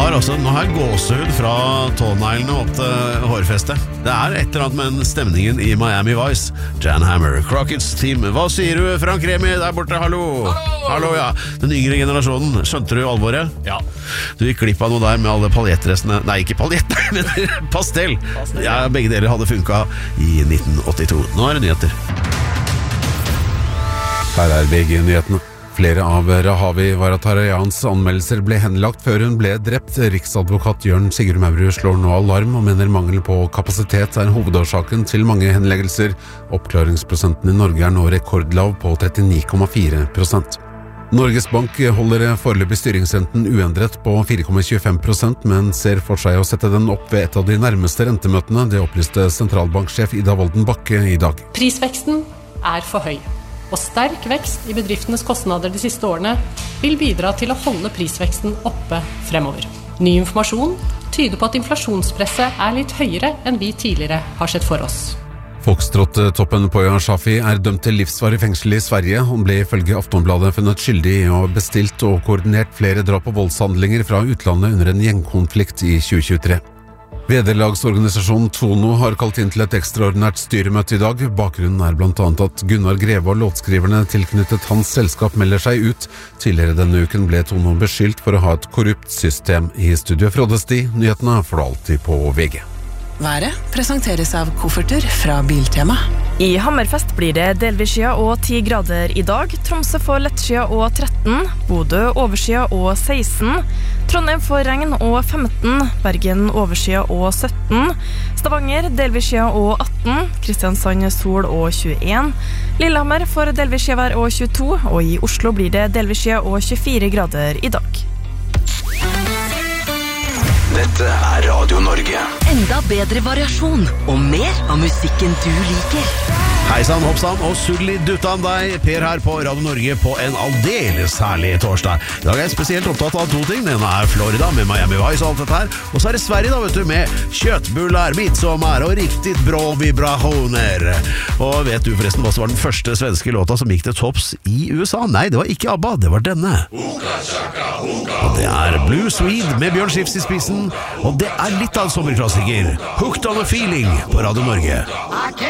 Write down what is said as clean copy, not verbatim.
Nå har jeg gåsehud fra tåneglene opp til hårfestet. Det et eller annet med stemningen i Miami Vice. Jan Hammer, Crockett's Team. Hva sier du, Frank Remi, der borte? Hallo! Hallo, ja. Den yngre generasjonen, skjønte du alvoret? Ja. Du gikk glipp av noe der med alle paljettrestene. Nei, ikke paljett, men pastell. Ja, begge deler hadde funket i 1982. Nå det nyheter. Her VG-nyhetene. Flere av Rahavi Varatharayans anmeldelser ble henlagt før hun ble drept. Riksadvokat Jørn Sigurd Maurud slår nå alarm og mener mangel på kapasitet hovedårsaken til mange henleggelser. Oppklaringsprosenten i Norge nå rekordlav på 39,4%. Norges Bank holder foreløpig styringsrenten uendret på 4,25%, men ser for seg å sette den opp ved et av de nærmeste rentemøtene. Det opplyste sentralbanksjef Ida Wolden Bakke i dag. Prisveksten for høy. Og sterk vekst i bedriftenes kostnader de siste årene vil bidra til å holde prisveksten oppe fremover. Ny informasjon tyder på at inflasjonspresset litt høyere enn vi tidligere har sett for oss. Foxtrot-toppen Poya Shafi dømt til livsvarig fengsel i Sverige. Hun ble ifølge Aftonbladet funnet skyldig i å ha bestilt og koordinert flere drap og voldshandlinger fra utlandet under en gjengkonflikt i 2023. Vederlagsorganisasjonen Tono har kalt inn til et ekstraordinært styremøte i dag. Bakgrunnen blant annet at Gunnar Greve og låtskriverne tilknyttet hans selskap melder seg ut. Tidligere denne uken ble Tono beskyldt for å ha et korrupt system. I studio Frode Sti, nyhetene får du alltid på VG. Været presenteres av kofferter fra Biltema. I Hammerfest blir det delvis skya og 10 grader i dag. Tromsø får lettskya og 13, Bodø overskya og 16, Trondheim får regn og 15, Bergen overskya og 17, Stavanger delvis skya og 18, Kristiansand sol og 21, Lillehammer får delvis skya og 22, og i Oslo blir det delvis skya og 24 grader i dag. Dette Radio Norge. Enda bedre variasjon og mer av musikken du liker. Heisan, hoppsan og sulliduttan deg, Per her på Radio Norge på en aldeles herlig torsdag. I dag jeg spesielt opptatt av 2 ting. Den Florida med Miami Vice og alt dette her. Og så det Sverige da, vet du, med kjøttbullar, midsommar og riktigt bra vibrationer. Og vet du forresten hva som var den første svenske låta som gikk til topps i USA? Nei, det var ikke ABBA, det var denne. Og det Blue Swede med Bjørn Skifs i spissen. Og det litt av en sommerklassiker. Hooked on a Feeling på Radio Norge.